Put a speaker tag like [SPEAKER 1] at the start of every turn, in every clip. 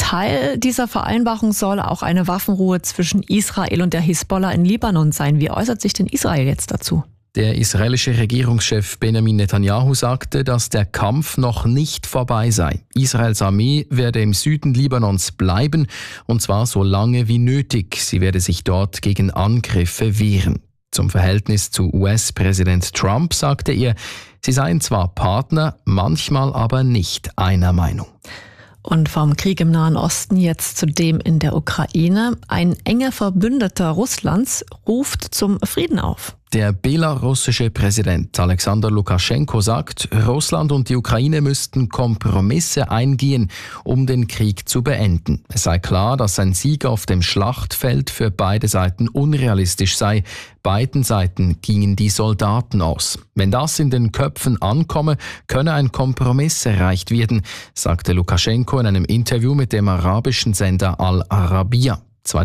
[SPEAKER 1] Teil dieser Vereinbarung soll auch eine Waffenruhe zwischen Israel und der Hisbollah in Libanon sein. Wie äußert sich denn Israel jetzt dazu?
[SPEAKER 2] Der israelische Regierungschef Benjamin Netanyahu sagte, dass der Kampf noch nicht vorbei sei. Israels Armee werde im Süden Libanons bleiben, und zwar so lange wie nötig. Sie werde sich dort gegen Angriffe wehren. Zum Verhältnis zu US-Präsident Trump sagte er, sie seien zwar Partner, manchmal aber nicht einer Meinung.
[SPEAKER 1] Und vom Krieg im Nahen Osten jetzt zu dem in der Ukraine. Ein enger Verbündeter Russlands ruft zum Frieden auf.
[SPEAKER 2] Der belarussische Präsident Alexander Lukaschenko sagt, Russland und die Ukraine müssten Kompromisse eingehen, um den Krieg zu beenden. Es sei klar, dass ein Sieg auf dem Schlachtfeld für beide Seiten unrealistisch sei. Beiden Seiten gingen die Soldaten aus. Wenn das in den Köpfen ankomme, könne ein Kompromiss erreicht werden, sagte Lukaschenko in einem Interview mit dem arabischen Sender Al Arabiya.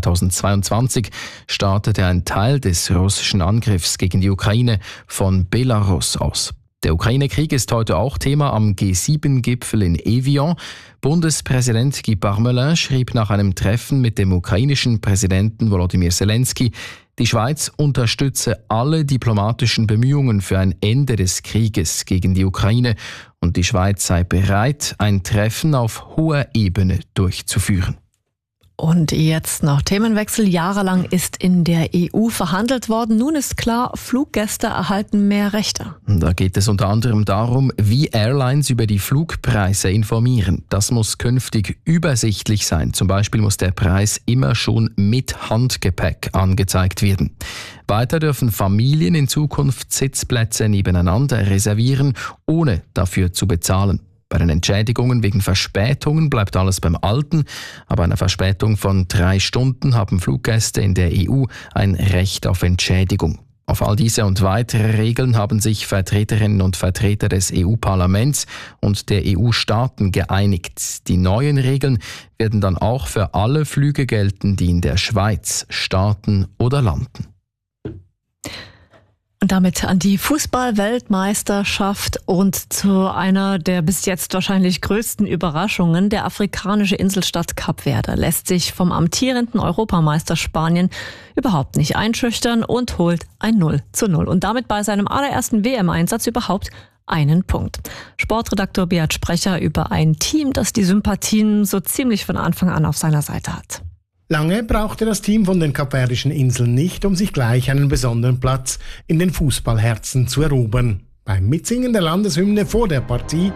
[SPEAKER 2] 2022 startete ein Teil des russischen Angriffs gegen die Ukraine von Belarus aus. Der Ukraine-Krieg ist heute auch Thema am G7-Gipfel in Evian. Bundespräsident Guy Parmelin schrieb nach einem Treffen mit dem ukrainischen Präsidenten Volodymyr Zelensky, die Schweiz unterstütze alle diplomatischen Bemühungen für ein Ende des Krieges gegen die Ukraine und die Schweiz sei bereit, ein Treffen auf hoher Ebene durchzuführen.
[SPEAKER 1] Und jetzt noch Themenwechsel. Jahrelang ist in der EU verhandelt worden. Nun ist klar, Fluggäste erhalten mehr Rechte.
[SPEAKER 2] Da geht es unter anderem darum, wie Airlines über die Flugpreise informieren. Das muss künftig übersichtlich sein. Zum Beispiel muss der Preis immer schon mit Handgepäck angezeigt werden. Weiter dürfen Familien in Zukunft Sitzplätze nebeneinander reservieren, ohne dafür zu bezahlen. Bei den Entschädigungen wegen Verspätungen bleibt alles beim Alten. Aber einer Verspätung von 3 Stunden haben Fluggäste in der EU ein Recht auf Entschädigung. Auf all diese und weitere Regeln haben sich Vertreterinnen und Vertreter des EU-Parlaments und der EU-Staaten geeinigt. Die neuen Regeln werden dann auch für alle Flüge gelten, die in der Schweiz starten oder landen.
[SPEAKER 1] Und damit an die Fußball-Weltmeisterschaft und zu einer der bis jetzt wahrscheinlich größten Überraschungen. Der afrikanische Inselstaat Kap Verde lässt sich vom amtierenden Europameister Spanien überhaupt nicht einschüchtern und holt ein 0:0. Und damit bei seinem allerersten WM-Einsatz überhaupt einen Punkt. Sportredaktor Beat Sprecher über ein Team, das die Sympathien so ziemlich von Anfang an auf seiner Seite hat.
[SPEAKER 3] Lange brauchte das Team von den Kapverdischen Inseln nicht, um sich gleich einen besonderen Platz in den Fußballherzen zu erobern. Beim Mitsingen der Landeshymne vor der Partie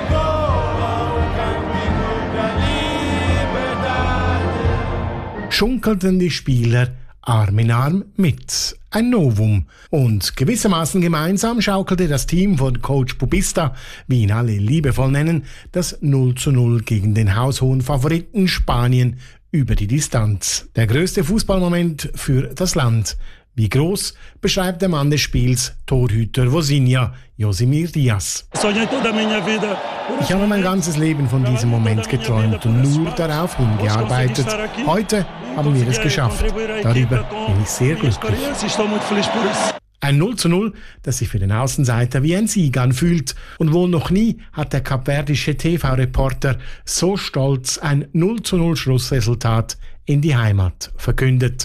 [SPEAKER 3] schunkelten die Spieler Arm in Arm mit. Ein Novum. Und gewissermaßen gemeinsam schaukelte das Team von Coach Pubista, wie ihn alle liebevoll nennen, das 0:0 gegen den haushohen Favoriten Spanien über die Distanz. Der größte Fußballmoment für das Land. Wie groß, beschreibt der Mann des Spiels, Torhüter Vozinha, Josimir Diaz. Ich habe mein ganzes Leben von diesem Moment geträumt und nur darauf hingearbeitet. Heute haben wir es geschafft. Darüber bin ich sehr glücklich. Ein 0:0, das sich für den Außenseiter wie ein Sieg anfühlt. Und wohl noch nie hat der kapverdische TV-Reporter so stolz ein 0:0 Schlussresultat in die Heimat verkündet.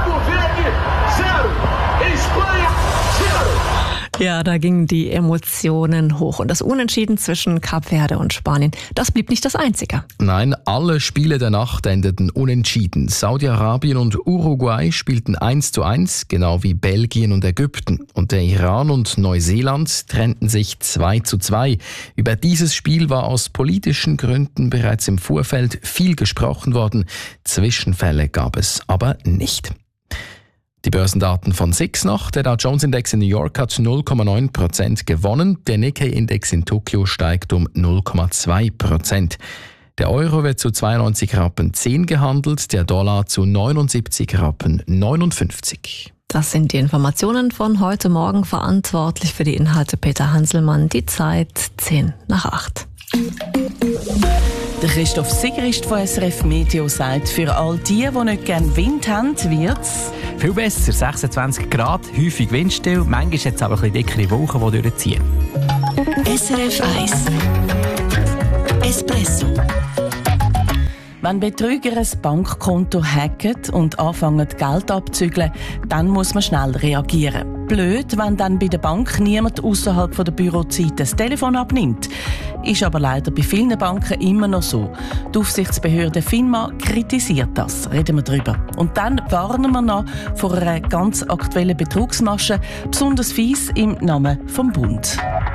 [SPEAKER 1] Ja, da gingen die Emotionen hoch. Und das Unentschieden zwischen Kap Verde und Spanien, das blieb nicht das einzige.
[SPEAKER 2] Nein, alle Spiele der Nacht endeten unentschieden. Saudi-Arabien und Uruguay spielten 1:1, genau wie Belgien und Ägypten. Und der Iran und Neuseeland trennten sich 2:2. Über dieses Spiel war aus politischen Gründen bereits im Vorfeld viel gesprochen worden. Zwischenfälle gab es aber nicht. Die Börsendaten von SIX noch. Der Dow Jones Index in New York hat 0,9% gewonnen. Der Nikkei-Index in Tokio steigt um 0,2%. Der Euro wird zu 92,10 Rappen gehandelt, der Dollar zu 79,59 Rappen.
[SPEAKER 1] Das sind die Informationen von heute Morgen. Verantwortlich für die Inhalte Peter Hanselmann. Die Zeit 7:50.
[SPEAKER 4] Der Christoph Sigrist von SRF Meteo sagt, für all die nicht gerne Wind haben, wird's
[SPEAKER 5] viel besser. 26 Grad, häufig windstill, manchmal jetzt aber ein bisschen dickere Wolken, die durchziehen.
[SPEAKER 6] SRF 1 Espresso.
[SPEAKER 4] Wenn Betrüger ein Bankkonto hacken und anfangen, Geld abzügeln, dann muss man schnell reagieren. Blöd, wenn dann bei der Bank niemand außerhalb der Bürozeit das Telefon abnimmt. Ist aber leider bei vielen Banken immer noch so. Die Aufsichtsbehörde FINMA kritisiert das. Reden wir drüber. Und dann warnen wir noch vor einer ganz aktuellen Betrugsmasche, besonders fies im Namen vom Bund.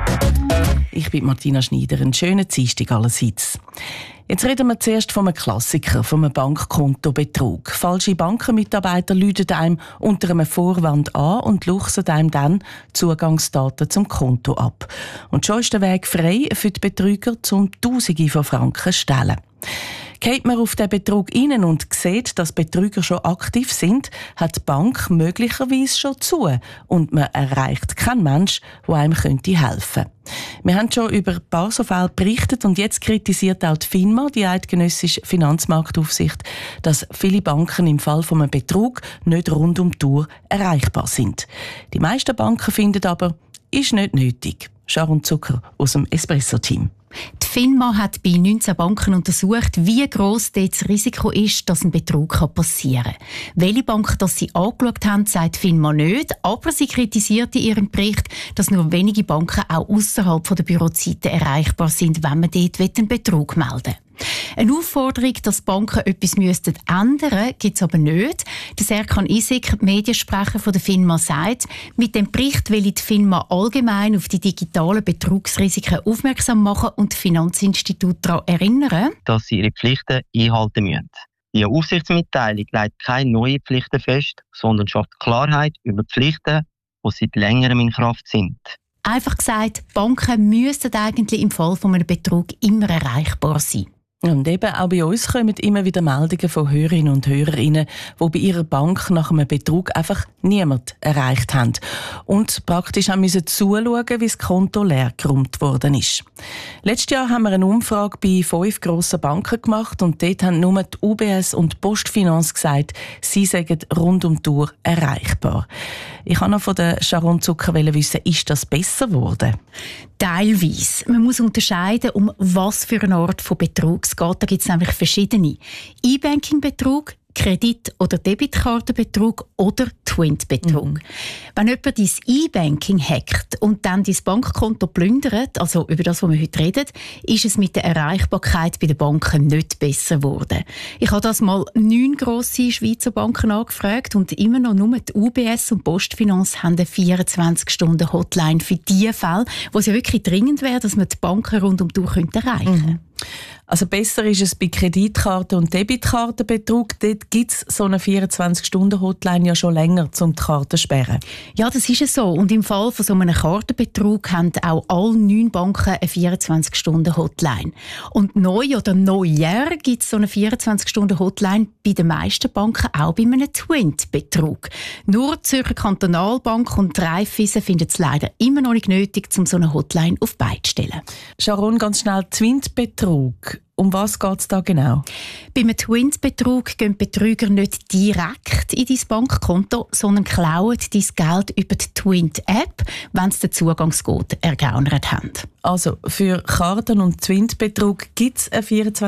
[SPEAKER 4] Ich bin Martina Schneider. Einen schönen Dienstag allerseits. Jetzt reden wir zuerst von einem Klassiker, von einem Bankkontobetrug. Falsche Bankenmitarbeiter läuten einem unter einem Vorwand an und luchsen einem dann Zugangsdaten zum Konto ab. Und schon ist der Weg frei für die Betrüger, um Tausende von Franken zu stehlen. Geht man auf den Betrug rein und sieht, dass Betrüger schon aktiv sind, hat die Bank möglicherweise schon zu und man erreicht keinen Mensch, der einem helfen könnte. Wir haben schon über ein paar so Fälle berichtet und jetzt kritisiert auch die FINMA, die Eidgenössische Finanzmarktaufsicht, dass viele Banken im Fall von einem Betrug nicht rund um die Uhr erreichbar sind. Die meisten Banken finden aber, ist nicht nötig. Sharon Zucker aus dem Espresso-Team.
[SPEAKER 6] Die FINMA hat bei 19 Banken untersucht, wie gross das Risiko ist, dass ein Betrug passieren kann. Welche Bank das sie angeschaut haben, sagt die FINMA nicht, aber sie kritisiert in ihrem Bericht, dass nur wenige Banken auch ausserhalb der Bürozeiten erreichbar sind, wenn man dort einen Betrug melden will. Eine Aufforderung, dass Banken etwas ändern müssten, gibt es aber nicht. Der Serkan Isik, Mediensprecher von der FINMA, sagt, mit dem Bericht will die FINMA allgemein auf die digitalen Betrugsrisiken aufmerksam machen und die Finanzinstitute daran erinnern,
[SPEAKER 7] dass sie ihre Pflichten einhalten müssen. Die Aufsichtsmitteilung legt keine neuen Pflichten fest, sondern schafft Klarheit über die Pflichten, die seit längerem in Kraft sind.
[SPEAKER 6] Einfach gesagt, Banken müssten eigentlich im Fall von einem Betrug immer erreichbar sein.
[SPEAKER 4] Und eben auch bei uns kommen immer wieder Meldungen von Hörerinnen und Hörern, die bei ihrer Bank nach einem Betrug einfach niemand erreicht haben. Und praktisch haben müssen zuschauen, wie das Konto leer geräumt worden ist. Letztes Jahr haben wir eine Umfrage bei 5 grossen Banken gemacht und dort haben nur die UBS und die Postfinance gesagt, sie seien rund um die Uhr erreichbar. Ich wollte noch von der Sharon Zucker wissen, ist das besser geworden?
[SPEAKER 6] Teilweise. Man muss unterscheiden, um was für eine Art von Betrug es geht. Da gibt es nämlich verschiedene. E-Banking-Betrug, Kredit- oder Debitkartenbetrug oder Twint-Betrug. Wenn jemand dein E-Banking hackt und dann dein Bankkonto plündert, also über das, was wir heute reden, ist es mit der Erreichbarkeit bei den Banken nicht besser geworden. Ich habe das mal 9 grosse Schweizer Banken angefragt und immer noch nur die UBS und Postfinance haben eine 24-Stunden-Hotline für die Fälle, wo es ja wirklich dringend wäre, dass man die Banken rund um die Uhr erreichen könnte.
[SPEAKER 4] Also besser ist es bei Kreditkarten- und Debitkartenbetrug. Dort gibt es so eine 24-Stunden-Hotline ja schon länger, um die Karten zu sperren.
[SPEAKER 6] Ja, das ist es so. Und im Fall von so einem Kartenbetrug haben auch alle 9 Banken eine 24-Stunden-Hotline. Und neu oder neuer gibt es so eine 24-Stunden-Hotline bei den meisten Banken auch bei einem Twint-Betrug. Nur die Zürcher Kantonalbank und die Raiffeisen finden es leider immer noch nicht nötig, um so eine Hotline auf beide zu stellen.
[SPEAKER 4] Sharon, ganz schnell, Twint-Betrug. Um was geht es da genau?
[SPEAKER 6] Beim Twint-Betrug gehen Betrüger nicht direkt in dein Bankkonto, sondern klauen dein Geld über die Twint-App, wenn sie den Zugangscode ergaunert haben.
[SPEAKER 4] Also für Karten- und Twint-Betrug gibt es eine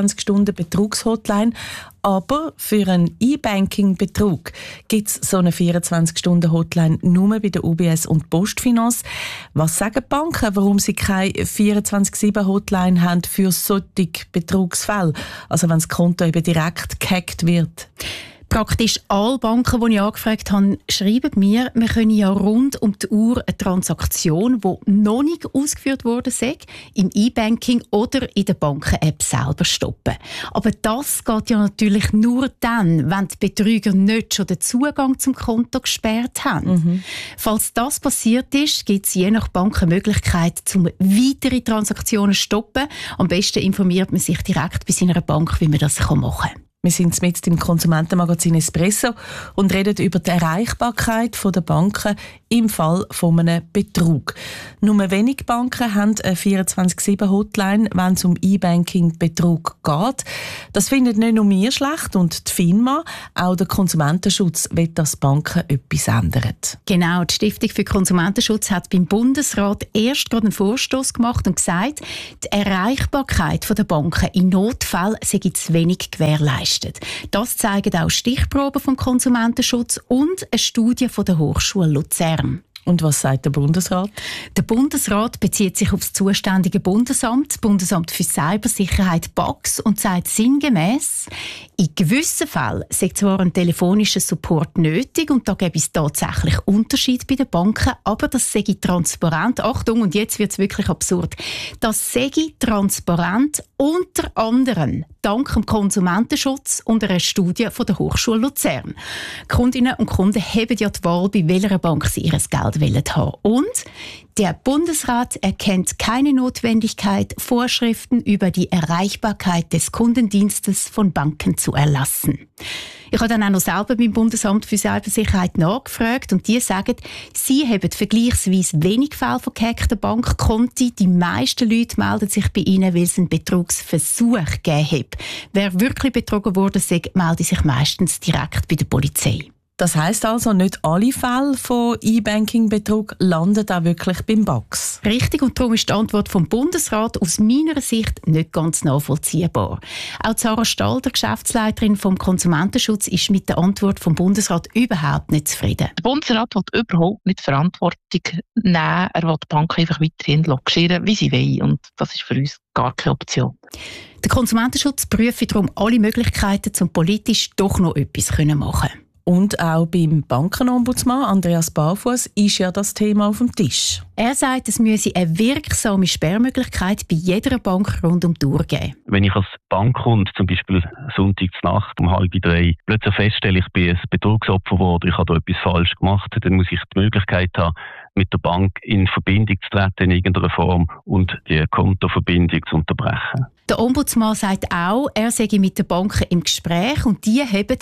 [SPEAKER 4] 24-Stunden-Betrugshotline, aber für einen E-Banking-Betrug gibt es so eine 24-Stunden-Hotline nur bei der UBS und Postfinance. Was sagen die Banken, warum sie keine 24/7-Hotline haben für solche Betrugsfälle? Also wenn das Konto eben direkt gehackt wird?
[SPEAKER 6] Praktisch alle Banken, die ich angefragt habe, schreiben mir, wir können ja rund um die Uhr eine Transaktion, die noch nicht ausgeführt worden ist, im E-Banking oder in der Banken-App selber stoppen. Aber das geht ja natürlich nur dann, wenn die Betrüger nicht schon den Zugang zum Konto gesperrt haben. Falls das passiert ist, gibt es je nach Bank eine Möglichkeit, um weitere Transaktionen zu stoppen. Am besten informiert man sich direkt bei seiner Bank, wie man das machen kann.
[SPEAKER 4] Wir sind mit im Konsumentenmagazin Espresso und reden über die Erreichbarkeit der Banken im Fall von einem Betrug. Nur wenige Banken haben eine 24/7-Hotline, wenn es um E-Banking-Betrug geht. Das findet nicht nur wir schlecht und die FINMA, auch der Konsumentenschutz will, dass Banken etwas ändern.
[SPEAKER 6] Genau, die Stiftung für Konsumentenschutz hat beim Bundesrat erst gerade einen Vorstoss gemacht und gesagt, die Erreichbarkeit der Banken in Notfällen sei zu wenig gewährleistet. Das zeigen auch Stichproben vom Konsumentenschutz und eine Studie von der Hochschule Luzern.
[SPEAKER 4] Und was sagt der Bundesrat?
[SPEAKER 6] Der Bundesrat bezieht sich auf das zuständige Bundesamt, das Bundesamt für Cybersicherheit BAKS, und sagt sinngemäss, in gewissen Fällen sei zwar ein telefonischer Support nötig und da gäbe es tatsächlich Unterschiede bei den Banken, aber das sei transparent. Achtung, und jetzt wird es wirklich absurd. Das sei transparent unter anderem dank dem Konsumentenschutz und einer Studie von der Hochschule Luzern. Kundinnen und Kunden haben ja die Wahl, bei welcher Bank sie ihr Geld haben. Und der Bundesrat erkennt keine Notwendigkeit, Vorschriften über die Erreichbarkeit des Kundendienstes von Banken zu erlassen. Ich habe dann auch noch selber beim Bundesamt für Cybersicherheit nachgefragt und die sagen, sie haben vergleichsweise wenig Fälle von gehackten Bankkonten. Die meisten Leute melden sich bei ihnen, weil es einen Betrugsversuch gegeben hat. Wer wirklich betrogen wurde, meldet sich meistens direkt bei der Polizei.
[SPEAKER 4] Das heisst also, nicht alle Fälle von E-Banking-Betrug landen auch wirklich beim BAKS.
[SPEAKER 6] Richtig, und darum ist die Antwort vom Bundesrat aus meiner Sicht nicht ganz nachvollziehbar. Auch Sarah Stahl, der Geschäftsleiterin vom Konsumentenschutz, ist mit der Antwort vom Bundesrat überhaupt nicht zufrieden.
[SPEAKER 8] Der Bundesrat will überhaupt nicht Verantwortung nehmen. Er will die Banken einfach weiterhin logieren, wie sie wollen. Und das ist für uns gar keine Option.
[SPEAKER 6] Der Konsumentenschutz prüft darum alle Möglichkeiten, um politisch doch noch etwas machen können.
[SPEAKER 4] Und auch beim Bankenombudsmann Andreas Barfuss ist ja das Thema auf dem Tisch.
[SPEAKER 6] Er sagt, es müsse eine wirksame Sperrmöglichkeit bei jeder Bank rund um die Uhr geben.
[SPEAKER 9] Wenn ich als Bankkunde zum Beispiel Sonntagsnacht um 2:30 plötzlich feststelle, ich bin ein Betrugsopfer geworden, ich habe da etwas falsch gemacht, dann muss ich die Möglichkeit haben, mit der Bank in Verbindung zu treten in irgendeiner Form und die Kontoverbindung zu unterbrechen.
[SPEAKER 6] Der Ombudsmann sagt auch, er sei mit den Banken im Gespräch und die haben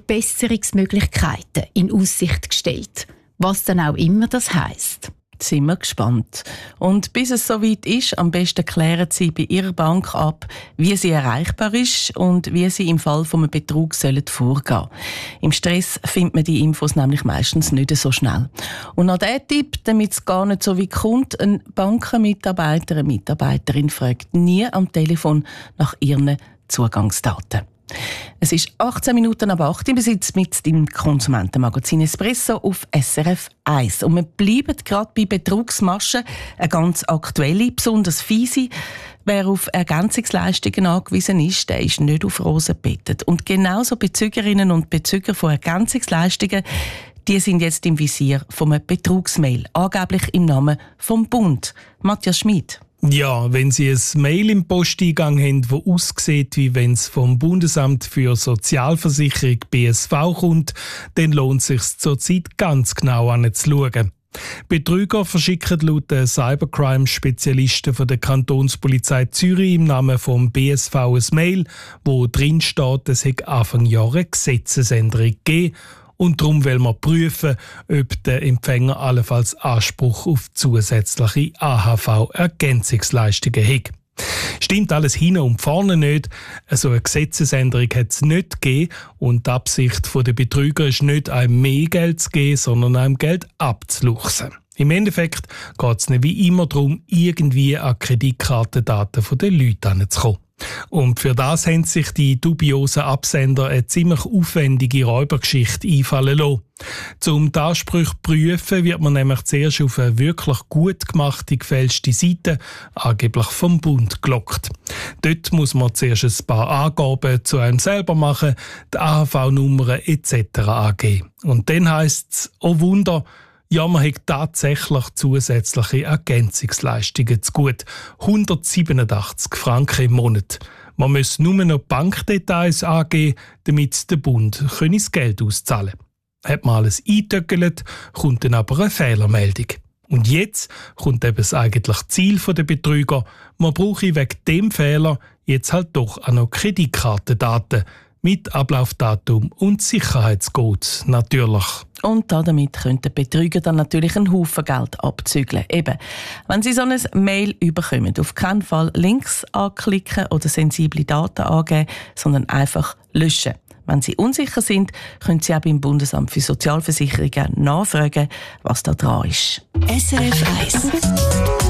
[SPEAKER 6] Verbesserungsmöglichkeiten in Aussicht gestellt. Was dann auch immer das heisst.
[SPEAKER 4] Sind wir gespannt. Und bis es soweit ist, am besten klären Sie bei Ihrer Bank ab, wie sie erreichbar ist und wie Sie im Fall von einem Betrug vorgehen sollen. Im Stress findet man die Infos nämlich meistens nicht so schnell. Und noch der Tipp, damit es gar nicht so weit kommt, ein Bankenmitarbeiter, eine Mitarbeiterin fragt nie am Telefon nach ihren Zugangsdaten. Es ist 18 Minuten ab 8 im Besitz mit dem Konsumentenmagazin Espresso auf SRF 1. Und wir bleiben gerade bei Betrugsmaschen, eine ganz aktuelle, besonders fiese. Wer auf Ergänzungsleistungen angewiesen ist, der ist nicht auf Rosen gebettet. Und genauso Bezügerinnen und Bezüger von Ergänzungsleistungen, die sind jetzt im Visier von einem Betrugsmail, angeblich im Namen vom Bund. Matthias Schmid.
[SPEAKER 10] Ja, wenn Sie ein Mail im Posteingang haben, das aussieht, wie wenn es vom Bundesamt für Sozialversicherung BSV kommt, dann lohnt es sich zurzeit ganz genau anzuschauen. Betrüger verschicken laut den Cybercrime-Spezialisten von der Kantonspolizei Zürich im Namen vom BSV ein Mail, wo drin steht, es hätte Anfang Jahr eine Gesetzesänderung gegeben. Und darum wollen wir prüfen, ob der Empfänger allenfalls Anspruch auf zusätzliche AHV-Ergänzungsleistungen hat. Stimmt alles hin und vorne nicht. So eine Gesetzesänderung hat es nicht gegeben und die Absicht der Betrüger ist nicht, einem mehr Geld zu geben, sondern einem Geld abzuluchsen. Im Endeffekt geht es nicht wie immer darum, irgendwie an Kreditkartendaten der Leute heranzukommen. Und für das haben sich die dubiosen Absender eine ziemlich aufwendige Räubergeschichte einfallen lassen. Um die Ansprüche zu prüfen, wird man nämlich zuerst auf eine wirklich gut gemachte, gefälschte Seite, angeblich vom Bund, gelockt. Dort muss man zuerst ein paar Angaben zu einem selber machen, die AHV-Nummern etc. angeben. Und dann heisst es, oh Wunder, ja, man hat tatsächlich zusätzliche Ergänzungsleistungen zu gut. 187 Franken im Monat. Man muss nur noch Bankdetails angeben, damit der Bund das Geld auszahlen kann. Hat man alles eingetöckelt, kommt dann aber eine Fehlermeldung. Und jetzt kommt eben das eigentliche Ziel der Betrüger. Man brauche wegen dem Fehler jetzt halt doch auch noch Kreditkartendaten. mit Ablaufdatum und Sicherheitscodes natürlich.
[SPEAKER 4] Und damit können die Betrüger dann natürlich einen Haufen Geld abzügeln. Eben, wenn Sie so eine Mail überkommen, auf keinen Fall Links anklicken oder sensible Daten angeben, sondern einfach löschen. Wenn Sie unsicher sind, können Sie auch beim Bundesamt für Sozialversicherungen nachfragen, was da dran ist.
[SPEAKER 11] SRF 1